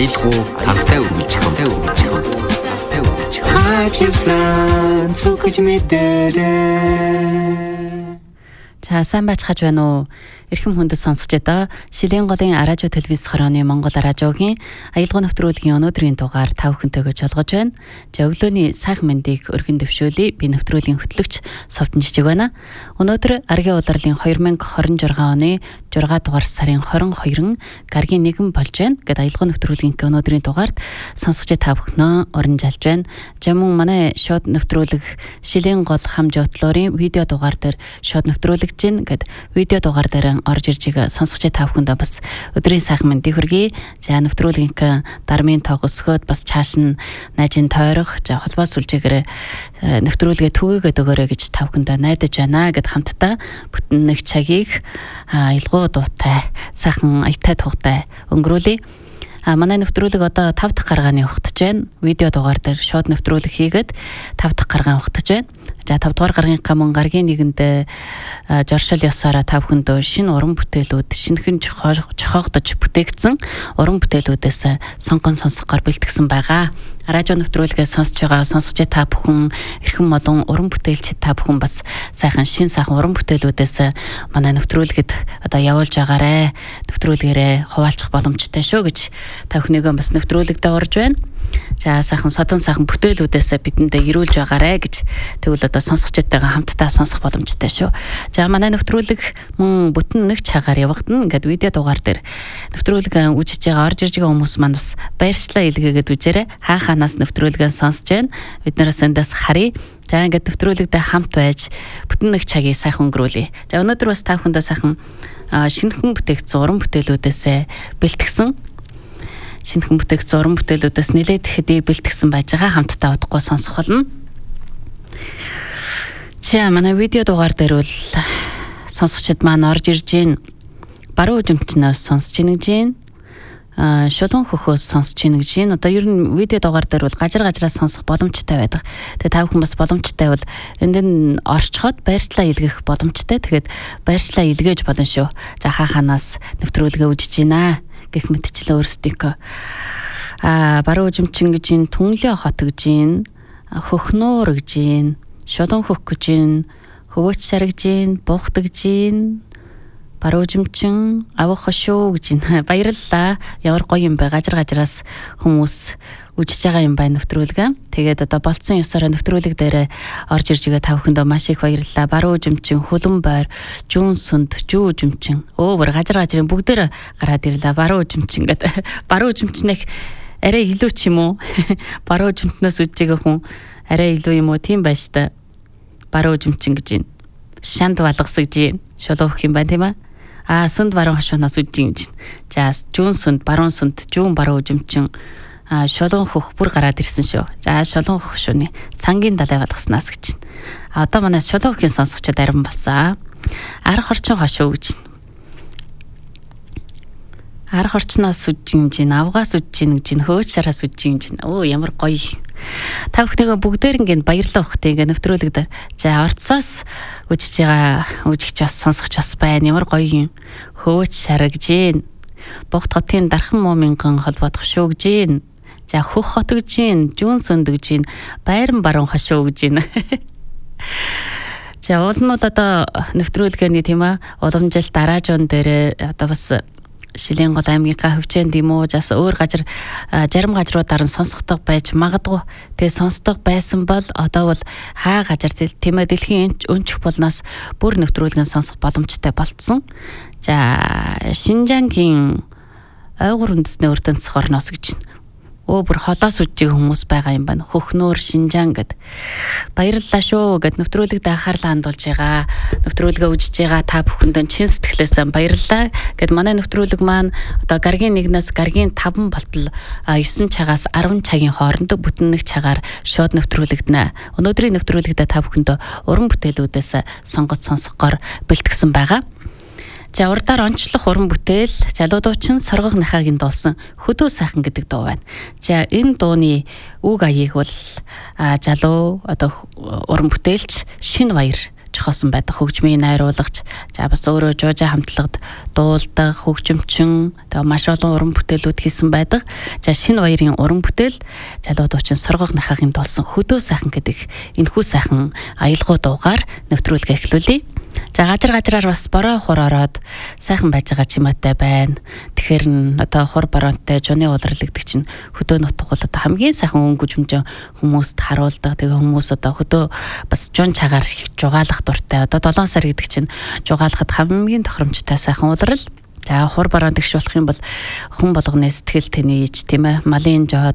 Илхүү хамтай үргэлж. Хачивсан цогж мэдэрээ. За сайн байцгааж байна уу? Эрхэм хүндэт сонсогч одоо Шилийн голын радио телевиз хорооны Монгол радиогийн аялал нэвтрүүлгийн өнөөдрийн дугаар та бүхэнтэйгээ жолгож байна. За өглөөний сайхан мэндийг өргөн дэвшүүлье. Би нэвтрүүлгийн хөтлөгч Совдон Жижиг байна. Өнөөдөр Аргийн улирлын 2026 оны 6 дугаар сарын 22-нд гаргийн 1 болж байна. Гэт аялал нэвтрүүлгийн өнөөдрийн дугаард сонсогч та бүхнөө оронжалж байна. За мөн манай шууд нэвтрүүлэг Шилийн гол хам жотлоорын видео дугаар дээр шууд нэвтрүүлэгч гин гэд видео дугаар дээр орж ирж байгаа сонсогч та бүхэндээ бас өдрийн сайхан мэндийг хүргэе. За нэвтрүүлгийн дармын тоог өсгөөд бас цааш нь найжин тойрох за холбоо сүлжээгээр нэвтрүүлгээ түгээгээд өгөөрэй гэж та бүхэндээ найдаж байна гэд хамтдаа бүтэн нэг цагийг аялгуу дуутай сайхан аятай тухтай өнгөрүүлье. Манай нэвтрүүлэг одоо 5 дахь гаргааны ухтаж байна. Видео дугаар дээр шууд нэвтрүүлэг хийгээд 5 дахь гаргаан ухтаж байна. За 5 дугаар гаргийнхаа мөн гаргийн нэгэнд жоршил ёсоор та бүхэндөө шинэ уран бүтээлүүд шинэхэн жохоогдож бүтээгдсэн уран бүтээлүүдээс сонгон сонсохоор бэлтгэсэн байгаа. Радио нэвтрүүлгээ сонсож байгаа сонсогч та бүхэн эрхэм олон уран бүтээлч та бүхэн бас сайхан сайхан уран бүтээлүүдээс манай нэвтрүүлгэд одоо явуулж байгаарэ. Нэвтрүүлгээрээ хуваалцах боломжтой шүү гэж та бүхнийгээ бас нэвтрүүлэгдээ орж байна. За сайхан сайхан бүтээлүүдээс бидэндээ ирүүлж байгаарэ гэж тэгвэл одоо сонсогчтойгоо хамтдаа сонсох боломжтой шүү. За манай нэвтрүүлэг мөн бүтэн нэг цагаар явагдана. Ингээд видео дугаар дээр нэвтрүүлэг үзэж байгаа орж ирж байгаа хүмүүс манаас баярчлалаа илгээгээд үзээрэй. Хааханаас нэвтрүүлгээ сонсож байна. Биднээс эндээс харъя. За ингээд нэвтрүүлэгдээ хамт байж бүтэн нэг цагийг сайхан өнгөрүүлье. За өнөөдөр бас та бүхэндээ сайхан шинэхэн бүтээгдсэн уран бүтээлүүдээс бэлтгэсэн шинэхэн бүтээгдсэн уран бүтээлүүдээс нэлээд хэдий бэлтгэсэн байж байгаа хамтдаа удахгүй сонсох болно. За манай видео дугаар дээр бол сонсогчд маань орж ирж гин баруун үдэмтнээс сонсож гин гэж шулуун хөхөөс сонсож гин гэж одоо ер нь видео дугаар дээр бол гажраас сонсох боломжтой байдаг. Тэгээ та бүхэн бас боломжтой бол энд нь орчход баярчлалаа илгээх боломжтой. Тэгээд баярчлалаа илгээж болно шүү. За хааханаас нэвтрүүлгээ үзэж гинэ гэх мэтчлээ өөрсдийнхөө баруун үжимчин гэж түнлээ хот гэж хөхнөр гэж шулуун хөх гэж хөвөөч шар гэж буухт гэж баруун үжимчин авах хошуу гэж баярлалаа. Ямар гоё юм бэ? Гажраас хүмүүс үжиж байгаа юм байна нэвтрүүлгээ. Тэгээд одоо болцсон ёсоор нэвтрүүлэг дээр орж ирж байгаа та бүхэндээ маш их баярлалаа. Баруун үжимчин, хөлөн байр, жүүн сүнд, жүү үжимчин. Өөр гажрын бүгдээр гараад ирлээ. Баруун үжимчин гэдэг. Баруун үжимчнэх арай илүү ч юм уу? Баруун үжимтнээс үжиж байгаа хүн арай илүү юм уу? Тийм байж та. Баруун үжимчин гэж шанд балгас гэж шулуух юм байна тийм аа. Сүнд баруун хошуунаас үжиж юм. За жүүн сүнд, баруун сүнд, жүүн баруун үжимчин шулуун хөх бүр гараад ирсэн шүү. За шулуун хөх шууны сангийн далай балгаснаас гэж байна. Одоо манай шулуун хөхийн сонсогчд арим болсон. Арх орчин хошуу гэж. Арх орчноос үжиж юм, авгаас үжиж юм гэж, хөөч шараас үжиж юм гэж. Өө ямар гоё. Та бүхнийгээ бүгдээр ингээд баярлалаа ухтыг ингээд нэвтрүүлэг дээр. За орцоос үжиж байгаа үжигч бас сонсогч бас байна. Ямар гоё юм. Хөөч шар гэж. Богд хотын дархан мууминган холбоодох шүү гэж. За хөх хот гэж, жүүн сүнд гэж, байран баруун хошуу гэж. За уул нь бол одоо нэвтрүүлгээний тийм аа уламжлалт дараажун дээр одоо бас Шилийн гол аймгийнхаа хөвчөөнд юм уу жас өөр зарим газруудаар нь сонсогдох байж магадгүй. Тэгээ сонсдог байсан бол одоо бол хаа газар тийм ээ дэлхийн өнчих болноос бүр нэвтрүүлгэн сонсох боломжтой болцсон. За Шинжангийн ойгур үндэсний ертөнцийн орноос гэж байна. Бүр холоос үжиг хүмүүс байгаа юм байна. Хөхнөр Шинжаан гэд. Баярлалаа шүү гэд нэвтрүүлэгт анхаарлаа хандуулж байгаа. Нэвтрүүлгээ үзэж байгаа та бүхэнд чин сэтгэлээс баярлалаа гэд манай нэвтрүүлэг маань одоо гаргийн 1-ээс гаргийн 5 болтол 9 цагаас 10 цагийн хооронд бүтэн нэг цагаар шууд нэвтрүүлэгдэнэ. Өнөөдрийн нэвтрүүлэгтээ та бүхэнд уран бүтээлүүдээс сонгож сонсохоор бэлтгэсэн байгаа. За урдаар онцлох уран бүтээл залуудуучин соргох нахагийн дуулсан хөдөө сайхан гэдэг дуу байна. За энэ дууны үг аяыг бол залуу одоо уран бүтээлч Шинэ Баяр жохоосон байдаг хөгжмийн найруулгач, за бас өөрөө жуужаа хамтлагт дуулдаг, хөгжимчин, тэгээ маш олон уран бүтээлүүд хийсэн байдаг. За шинэ баярын уран бүтээл залуу дуучин Сургах Нахагийн дуулсан Хөдөө сайхан гэдэг энэхүү сайхан аялгау дуугаар нэвтрүүлгээ эхлүүлье. За газар-газраар бас бороо хур ороод сайхан байж байгаа чимээтэй байна. Тэгэхээр одоо хур боронтой жуны улрал гэдэг чинь хөдөө нутг бол одоо хамгийн сайхан өнгөжмж хүмүүст харуулдаг. Тэгээ хүмүүс одоо хөдөө бас жун чагаар их жугаалах дуртай. Одоо 7 сар гэдэг чинь жугаалахад хамгийн тохиромжтой сайхан улрал. За хур бороонд гიშүүлэх юм бол хүн болгоны сэтгэл тэнийж тийм ээ малын жоо